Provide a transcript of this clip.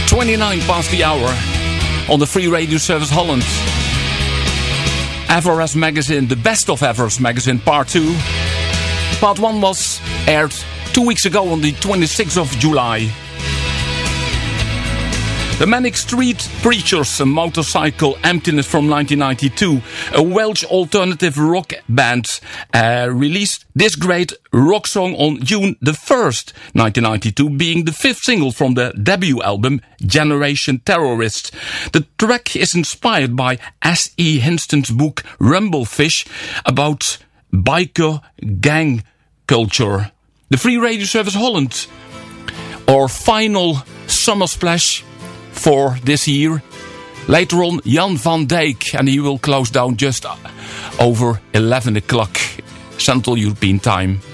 29 past the hour on the Free Radio Service Holland. Everest Magazine, the best of Everest Magazine, part 2. Part 1 was aired 2 weeks ago on the 26th of July. The Manic Street Preachers, a Motorcycle Emptiness from 1992, a Welsh alternative rock band, released this great rock song on June the 1st, 1992, being the 5th single from the debut album Generation Terrorist. The track is inspired by S.E. Hinston's book Rumblefish about biker gang culture. The Free Radio Service Holland, our final summer splash for this year. Later on, Jan van Dijk, and he will close down just over 11 o'clock Central European time.